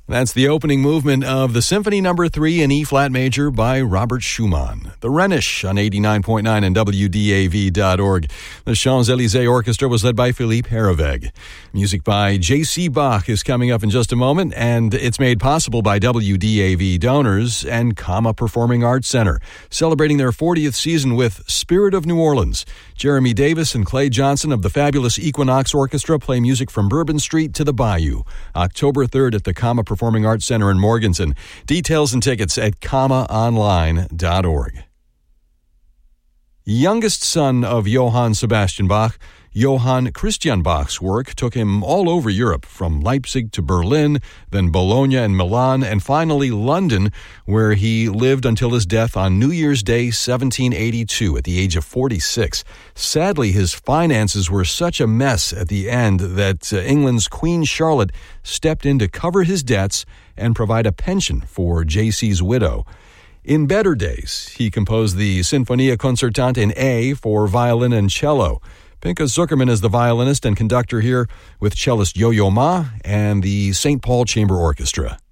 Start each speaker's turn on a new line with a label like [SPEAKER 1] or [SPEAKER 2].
[SPEAKER 1] That's the opening movement of the Symphony No. 3 in E-flat major by Robert Schumann. The Rhenish on 89.9 and WDAV.org. The Champs-Élysées Orchestra was led by Philippe Herreweg. Music by J.C. Bach is coming up in just a moment, and it's made possible by WDAV donors and Kama Performing Arts Center, celebrating their 40th season with Spirit of New Orleans. Jeremy Davis and Clay Johnson of the fabulous Equinox Orchestra play music from Bourbon Street to the Bayou. October 3rd at the Kama Performing Arts Center in Morganton. Details and tickets at kamaonline.org. Youngest son of Johann Sebastian Bach, Johann Christian Bach's work took him all over Europe, from Leipzig to Berlin, then Bologna and Milan, and finally London, where he lived until his death on New Year's Day, 1782, at the age of 46. Sadly, his finances were such a mess at the end that England's Queen Charlotte stepped in to cover his debts and provide a pension for JC's widow. In better days, he composed the Sinfonia Concertante in A for violin and cello. Pinka Zuckerman is the violinist and conductor here with cellist Yo-Yo Ma and the St. Paul Chamber Orchestra.